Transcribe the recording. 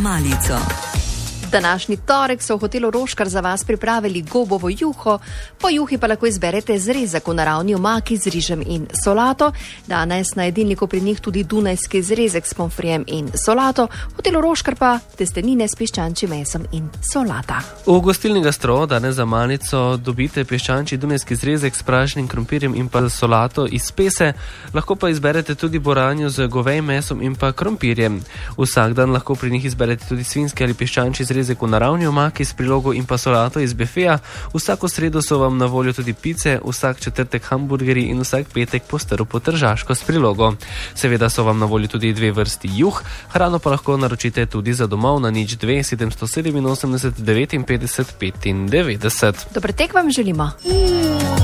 malico. Današnji torek so v hotelu Roškar za vas pripravili gobovo juho, po juhi pa lahko izberete zrezek v naravni omaki z rižem in solato. Danes na jedilniku pri njih tudi dunajski zrezek s pomfrijem in solato, v hotelu Roškar pa testenine s piščančjim mesom in solata. V gostilni Gastro danes za malico dobite piščančji dunajski zrezek s pražnim krompirjem in pa solato iz pese, lahko pa izberete tudi boranjo z govejim mesom in pa krompirjem. Vsak dan lahko pri njih izberete tudi svinjski ali piščančji zrezek v naravni omaki s prilogo in pa solato iz bifeja. Vsako sredo so vam na voljo tudi pice, vsak četrtek hamburgerji in vsak petek postrv po tržaško s prilogo. Seveda so vam na voljo tudi 2 vrsti juh, hrano pa lahko naročite tudi za domov na 02 787 59 95. Dober tek vam želimo.